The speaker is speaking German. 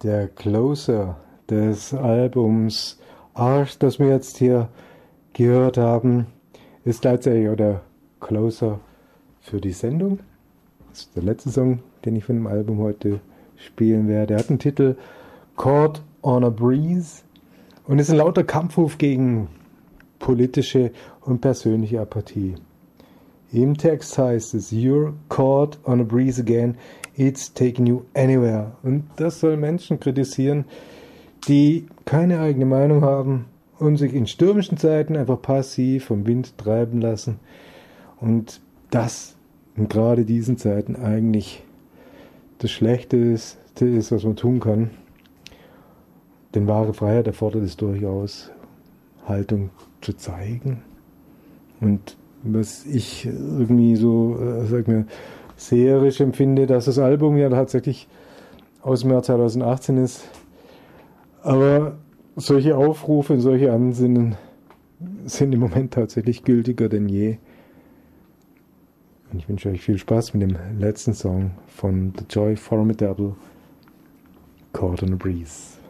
Der Closer des Albums Arch, das wir jetzt hier gehört haben, ist gleichzeitig auch der Closer für die Sendung. Das ist der letzte Song, den ich von dem Album heute spielen werde. Er hat den Titel Caught on a Breeze und ist ein lauter Kampfruf gegen politische und persönliche Apathie. Im Text heißt es: You're caught on a breeze again, it's taking you anywhere. Und das soll Menschen kritisieren, die keine eigene Meinung haben und sich in stürmischen Zeiten einfach passiv vom Wind treiben lassen. Und das in gerade diesen Zeiten eigentlich das Schlechteste ist, was man tun kann. Denn wahre Freiheit erfordert es durchaus, Haltung zu zeigen. Und was ich irgendwie so, seherisch empfinde, dass das Album ja tatsächlich aus dem Jahr 2018 ist. Aber solche Aufrufe und solche Ansinnen sind im Moment tatsächlich gültiger denn je. Und ich wünsche euch viel Spaß mit dem letzten Song von The Joy Formidable, Caught on a Breeze.